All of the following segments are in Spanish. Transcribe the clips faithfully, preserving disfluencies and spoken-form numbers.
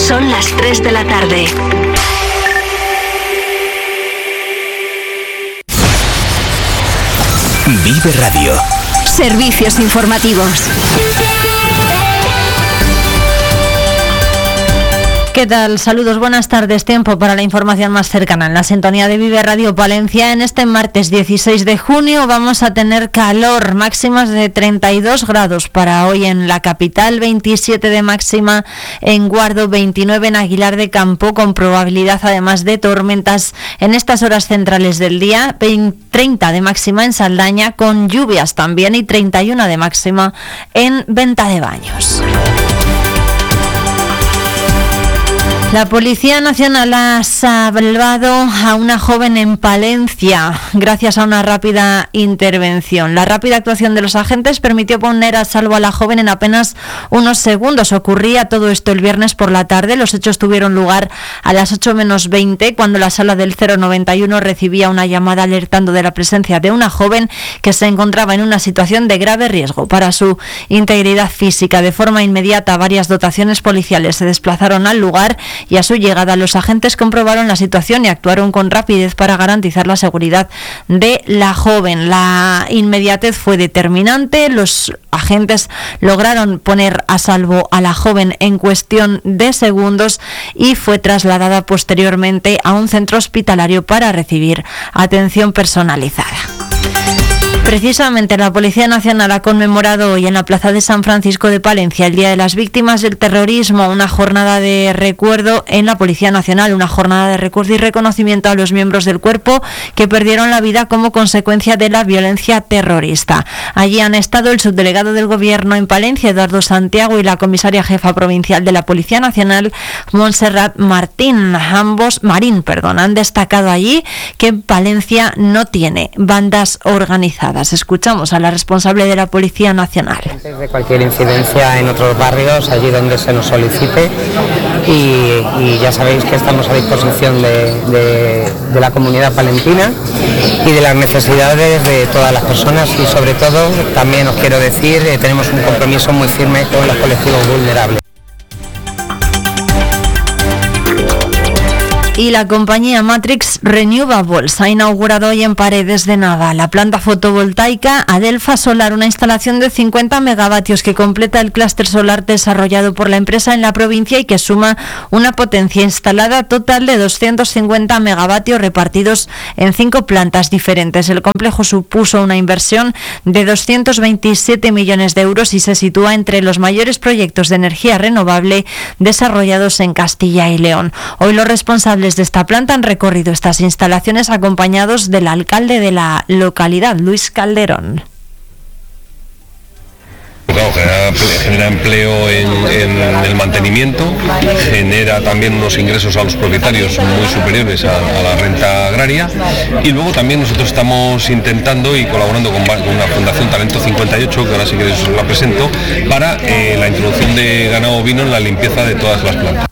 Son las tres de la tarde. Vive Radio. Servicios informativos. ¿Qué tal? Saludos, buenas tardes. Tiempo para la información más cercana en la sintonía de Vive Radio Palencia. En este martes dieciséis de junio vamos a tener calor, máximas de treinta y dos grados para hoy en la capital, veintisiete de máxima en Guardo, veintinueve en Aguilar de Campo, con probabilidad además de tormentas en estas horas centrales del día, treinta de máxima en Saldaña, con lluvias también, y treinta y uno de máxima en Venta de Baños. La Policía Nacional ha salvado a una joven en Palencia gracias a una rápida intervención. La rápida actuación de los agentes permitió poner a salvo a la joven en apenas unos segundos. Ocurría todo esto el viernes por la tarde. Los hechos tuvieron lugar a las ocho menos veinte, cuando la sala del cero noventa y uno recibía una llamada alertando de la presencia de una joven que se encontraba en una situación de grave riesgo para su integridad física. De forma inmediata, varias dotaciones policiales se desplazaron al lugar y a su llegada los agentes comprobaron la situación y actuaron con rapidez para garantizar la seguridad de la joven. La inmediatez fue determinante. Los agentes lograron poner a salvo a la joven en cuestión de segundos y fue trasladada posteriormente a un centro hospitalario para recibir atención personalizada. Precisamente la Policía Nacional ha conmemorado hoy en la Plaza de San Francisco de Palencia el Día de las Víctimas del Terrorismo, una jornada de recuerdo en la Policía Nacional, una jornada de recuerdo y reconocimiento a los miembros del cuerpo que perdieron la vida como consecuencia de la violencia terrorista. Allí han estado el subdelegado del Gobierno en Palencia, Eduardo Santiago, y la comisaria jefa provincial de la Policía Nacional, Montserrat Martín. Ambos, Marín, perdón, han destacado allí que Palencia no tiene bandas organizadas. Escuchamos a la responsable de la Policía Nacional. Antes de cualquier incidencia en otros barrios, allí donde se nos solicite, y, y ya sabéis que estamos a disposición de, de, de la comunidad palentina y de las necesidades de todas las personas, y sobre todo, también os quiero decir, eh, tenemos un compromiso muy firme con los colectivos vulnerables. Y la compañía Matrix Renewables ha inaugurado hoy en Paredes de Nava la planta fotovoltaica Adelfa Solar, una instalación de cincuenta megavatios que completa el clúster solar desarrollado por la empresa en la provincia y que suma una potencia instalada total de doscientos cincuenta megavatios repartidos en cinco plantas diferentes. El complejo supuso una inversión de doscientos veintisiete millones de euros y se sitúa entre los mayores proyectos de energía renovable desarrollados en Castilla y León. Hoy los responsables de esta planta han recorrido estas instalaciones acompañados del alcalde de la localidad, Luis Calderón. Claro, genera, genera empleo en, en el mantenimiento, genera también unos ingresos a los propietarios muy superiores a, a la renta agraria, y luego también nosotros estamos intentando y colaborando con, con una Fundación Talento cincuenta y ocho, que ahora sí que os la presento, para eh, la introducción de ganado ovino en la limpieza de todas las plantas.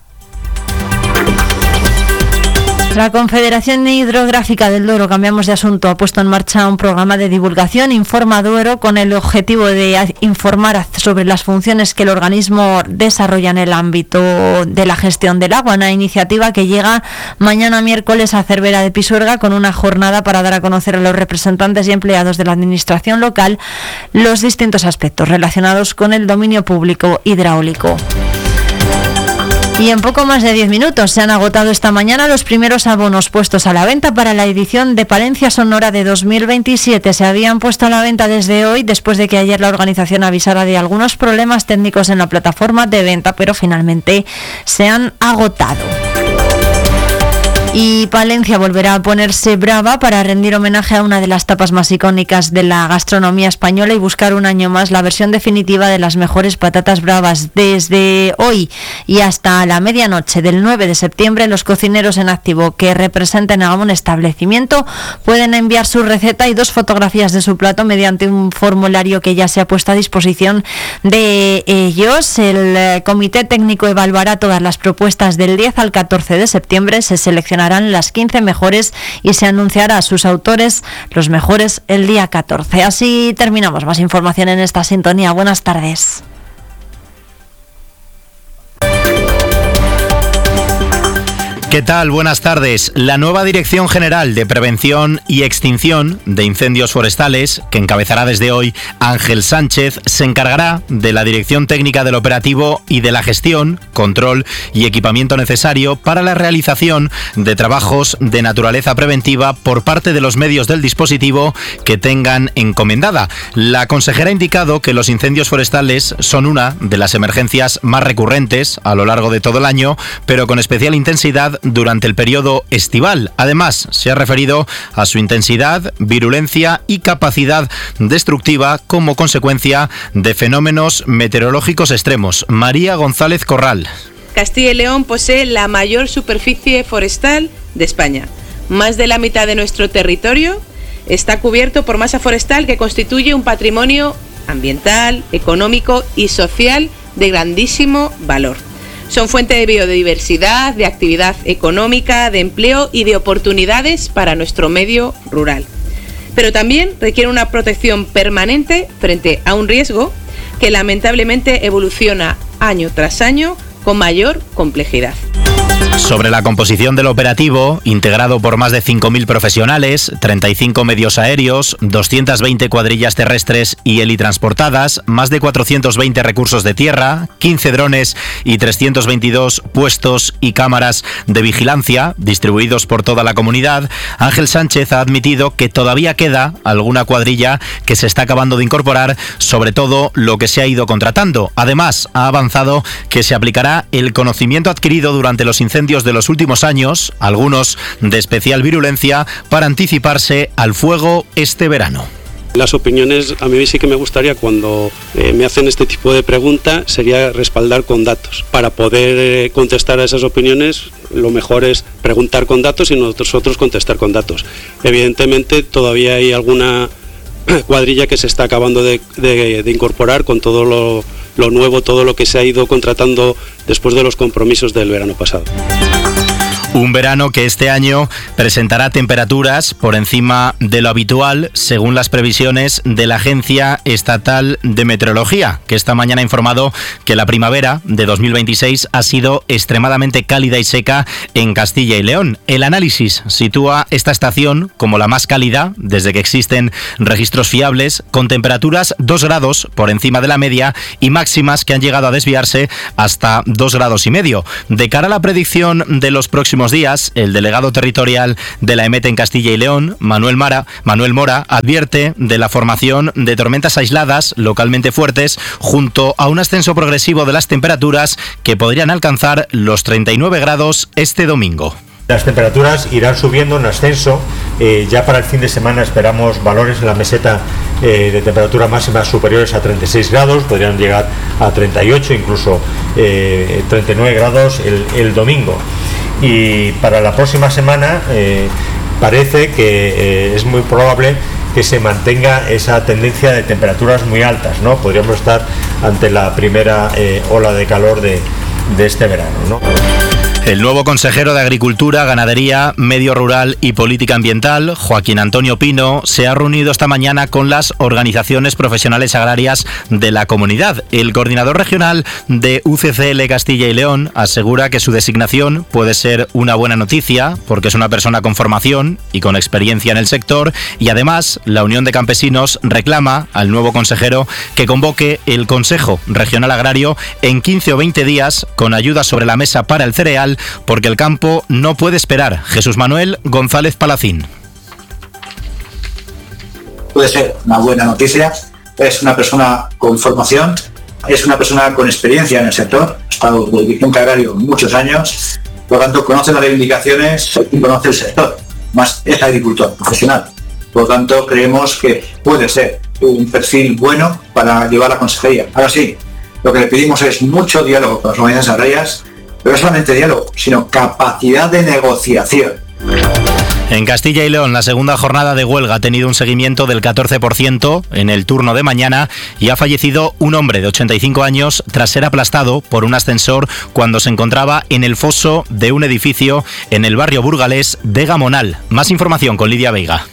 La Confederación Hidrográfica del Duero, cambiamos de asunto, ha puesto en marcha un programa de divulgación Informa Duero con el objetivo de informar sobre las funciones que el organismo desarrolla en el ámbito de la gestión del agua, una iniciativa que llega mañana miércoles a Cervera de Pisuerga con una jornada para dar a conocer a los representantes y empleados de la administración local los distintos aspectos relacionados con el dominio público hidráulico. Y en poco más de diez minutos se han agotado esta mañana los primeros abonos puestos a la venta para la edición de Palencia Sonora de dos mil veintisiete. Se habían puesto a la venta desde hoy, después de que ayer la organización avisara de algunos problemas técnicos en la plataforma de venta, pero finalmente se han agotado. Y Palencia volverá a ponerse brava para rendir homenaje a una de las tapas más icónicas de la gastronomía española y buscar un año más la versión definitiva de las mejores patatas bravas. Desde hoy y hasta la medianoche del nueve de septiembre, los cocineros en activo que representen a un establecimiento pueden enviar su receta y dos fotografías de su plato mediante un formulario que ya se ha puesto a disposición de ellos. El comité técnico evaluará todas las propuestas del diez al catorce de septiembre. Se seleccionará las quince mejores y se anunciará a sus autores los mejores el día catorce. Así terminamos. Más información en esta sintonía. Buenas tardes. ¿Qué tal? Buenas tardes. La nueva Dirección General de Prevención y Extinción de Incendios Forestales, que encabezará desde hoy Ángel Sánchez, se encargará de la dirección técnica del operativo y de la gestión, control y equipamiento necesario para la realización de trabajos de naturaleza preventiva por parte de los medios del dispositivo que tengan encomendada. La consejera ha indicado que los incendios forestales son una de las emergencias más recurrentes a lo largo de todo el año, pero con especial intensidad durante el periodo estival. Además, se ha referido a su intensidad, virulencia y capacidad destructiva como consecuencia de fenómenos meteorológicos extremos. María González Corral. Castilla y León posee la mayor superficie forestal de España. Más de la mitad de nuestro territorio está cubierto por masa forestal que constituye un patrimonio ambiental, económico y social de grandísimo valor. Son fuente de biodiversidad, de actividad económica, de empleo y de oportunidades para nuestro medio rural. Pero también requiere una protección permanente frente a un riesgo que lamentablemente evoluciona año tras año con mayor complejidad. Sobre la composición del operativo, integrado por más de cinco mil profesionales, treinta y cinco medios aéreos, doscientas veinte cuadrillas terrestres y helitransportadas, más de cuatrocientos veinte recursos de tierra, quince drones y trescientos veintidós puestos y cámaras de vigilancia distribuidos por toda la comunidad, Ángel Sánchez ha admitido que todavía queda alguna cuadrilla que se está acabando de incorporar, sobre todo lo que se ha ido contratando. Además, ha avanzado que se aplicará el conocimiento adquirido durante los incendios de los últimos años, algunos de especial virulencia, para anticiparse al fuego este verano. Las opiniones, a mí sí que me gustaría, cuando eh, me hacen este tipo de pregunta, sería respaldar con datos. Para poder eh, contestar a esas opiniones, lo mejor es preguntar con datos y nosotros contestar con datos. Evidentemente, todavía hay alguna cuadrilla que se está acabando de, de, de incorporar con todo lo, lo nuevo, todo lo que se ha ido contratando después de los compromisos del verano pasado. Un verano que este año presentará temperaturas por encima de lo habitual, según las previsiones de la Agencia Estatal de Meteorología, que esta mañana ha informado que la primavera de dos mil veintiséis ha sido extremadamente cálida y seca en Castilla y León. El análisis sitúa esta estación como la más cálida desde que existen registros fiables, con temperaturas dos grados por encima de la media y máximas que han llegado a desviarse hasta dos grados y medio. De cara a la predicción de los próximos días, el delegado territorial de la EMET en Castilla y León, Manuel Mara, Manuel Mora, advierte de la formación de tormentas aisladas localmente fuertes junto a un ascenso progresivo de las temperaturas que podrían alcanzar los treinta y nueve grados este domingo. Las temperaturas irán subiendo en ascenso, eh, ya para el fin de semana esperamos valores en la meseta eh, de temperaturas máximas superiores a treinta y seis grados, podrían llegar a treinta y ocho, incluso eh, treinta y nueve grados el, el domingo. Y para la próxima semana eh, parece que eh, es muy probable que se mantenga esa tendencia de temperaturas muy altas, ¿no? Podríamos estar ante la primera eh, ola de calor de, de este verano, ¿no? El nuevo consejero de Agricultura, Ganadería, Medio Rural y Política Ambiental, Joaquín Antonio Pino, se ha reunido esta mañana con las organizaciones profesionales agrarias de la comunidad. El coordinador regional de U C C L Castilla y León asegura que su designación puede ser una buena noticia porque es una persona con formación y con experiencia en el sector, y además la Unión de Campesinos reclama al nuevo consejero que convoque el Consejo Regional Agrario en quince o veinte días con ayuda sobre la mesa para el cereal, porque el campo no puede esperar. Jesús Manuel González Palacín. Puede ser una buena noticia. Es una persona con formación, es una persona con experiencia en el sector, ha estado de dirigente agrario muchos años, por lo tanto conoce las reivindicaciones y conoce el sector, más es agricultor profesional. Por lo tanto creemos que puede ser un perfil bueno para llevar la consejería. Ahora sí, lo que le pedimos es mucho diálogo con las organizaciones agrarias, pero no solamente diálogo, sino capacidad de negociación. En Castilla y León, la segunda jornada de huelga ha tenido un seguimiento del catorce por ciento en el turno de mañana y ha fallecido un hombre de ochenta y cinco años tras ser aplastado por un ascensor cuando se encontraba en el foso de un edificio en el barrio burgalés de Gamonal. Más información con Lidia Veiga.